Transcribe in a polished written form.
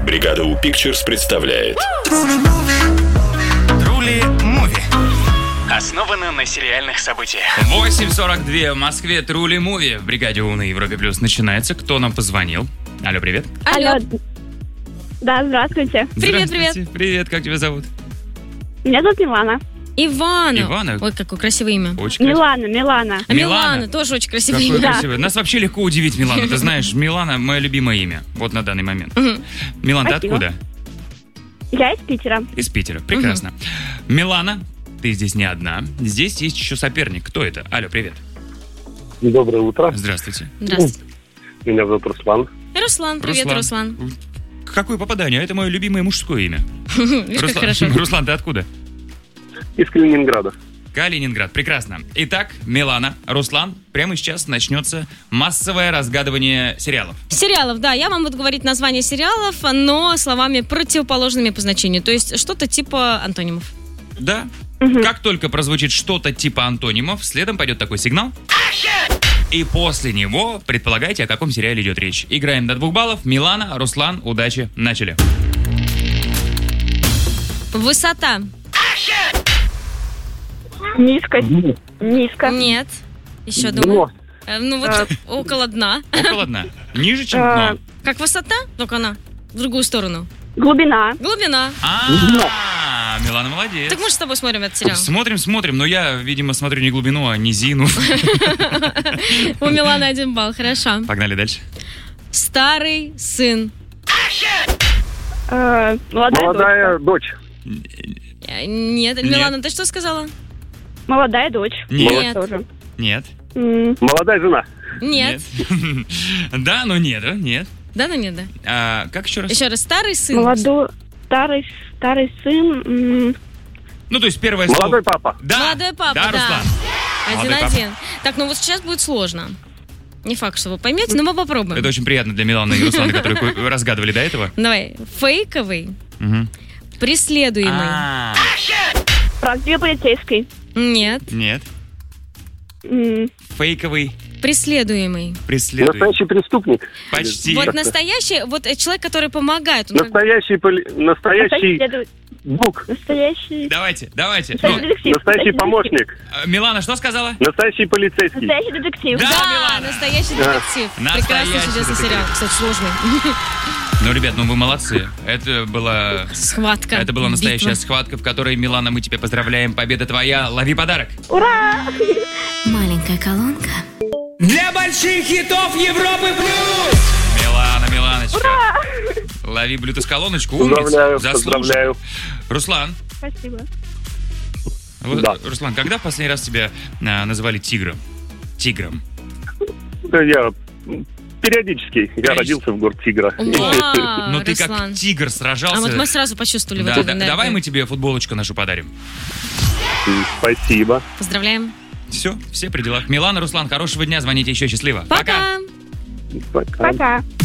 Бригада У Pictures представляет Трули Муви. Основано на сериальных событиях. 8:42 в Москве. Трули Муви в бригаде У на Европе Плюс начинается. Кто нам позвонил? Алло, привет. Алло. Да, здравствуйте. Привет, Здравствуйте. Привет, как тебя зовут? Меня зовут Милана. Ивана? Ой, какое красивое имя. Очень красиво. Милана. А Милана тоже очень красивое Какое имя. красивое. Нас вообще легко удивить, Милана. Ты знаешь, Милана — мое любимое имя. Вот на данный момент. Милан, ты Спасибо. откуда? Я из Питера. Из Питера. Прекрасно. Милана, ты здесь не одна. Здесь есть еще соперник. Кто это? Алло, привет. Доброе утро. Здравствуйте. Здравствуйте. Меня зовут Руслан. Руслан, привет, Руслан. Какое попадание? Это мое любимое мужское имя. Видишь, как хорошо. Руслан, ты откуда? Из Калининграда. Калининград. Прекрасно. Итак, Милана, Руслан, прямо сейчас начнется массовое разгадывание сериалов. Сериалов, да, я вам буду говорить название сериалов, но словами противоположными по значению. То есть что-то типа антонимов. Да? Как только прозвучит что-то типа антонимов, следом пойдет такой сигнал. И после него предполагайте, о каком сериале идет речь. Играем до 2 баллов. Милана, Руслан, удачи. Начали. Высота. Низко. Нет. Еще думаю. Ну вот около дна. Около дна. Ниже, чем дно. Как высота, только она в другую сторону. Глубина. Глубина. Милана молодец. Так мы же с тобой смотрим этот сериал. Смотрим, но я, видимо, смотрю не глубину, а низину. У Миланы 1 балл, хорошо. Погнали дальше. Старый сын. Молодая дочь. Нет, Милана, ты что сказала? Молодая дочь. Нет. Тоже. Нет. Молодая жена. Нет. Да, но нет, да? Нет. Да, но нет, да. Как еще раз? Еще раз, старый сын. Старый сын. Ну, то есть первое слово. Молодой папа. Да. Молодой папа, Да, да. Руслан. Молодой 1-1. Так, ну вот сейчас будет сложно. Не факт, что вы поймете, но мы попробуем. Это очень приятно для Миланы и Руслана, которые разгадывали до этого. Давай. Фейковый. Преследуемый. Правдивый полицейский. Нет. Нет. Фейковый. Преследуемый. Преследуемый. Настоящий преступник. Почти. Вот настоящий, вот человек, который помогает. Он как- Настоящий друг. Настоящий. Давайте. Настоящий детектив. Настоящий помощник. Милана, что сказала? Настоящий полицейский. Настоящий детектив. Да, Да, Милана. настоящий детектив. Настоящий Прекрасный чудесный детектив. сериал. Кстати, сложный. Ну, ребят, вы молодцы. Это была Схватка. настоящая битва. схватка, в которой, Милана, мы тебя поздравляем. Победа твоя. Лови подарок. Ура! Маленькая колонка. Для больших хитов Европы плюс! Миланочка. Лови Bluetooth-колоночку. Умница. Поздравляю. Руслан. Спасибо. Да. Руслан, когда в последний раз тебя называли тигром? Тигром. Да, я периодически. Я родился в городе Тигра. Вау, Ну ты как Руслан. тигр сражался. А вот мы сразу почувствовали Да, вот эту да, энергию. давай мы тебе футболочку нашу подарим. Спасибо. Поздравляем. Все при делах. Милана, Руслан, хорошего дня. Звоните еще. Счастливо. Пока. Пока. Пока.